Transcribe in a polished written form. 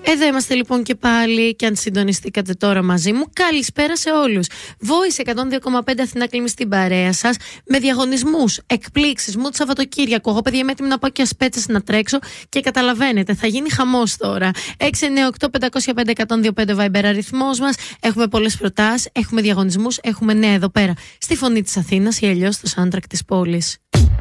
Εδώ είμαστε λοιπόν και πάλι, και αν συντονιστήκατε τώρα μαζί μου, καλησπέρα σε όλους. Voice 102,5 Αθηνά κλείνει στην παρέα σας, με διαγωνισμούς, εκπλήξεις μου το Σαββατοκύριακο. Εγώ, παιδιά, είμαι έτοιμη να πάω και ασπέτσες να τρέξω και καταλαβαίνετε, θα γίνει χαμός τώρα. 698-505-125 Viber αριθμός μας. Έχουμε πολλές προτάσεις, έχουμε διαγωνισμούς, έχουμε νέα εδώ πέρα στη Φωνή της Αθήνας ή αλλιώς στο soundtrack της πόλης.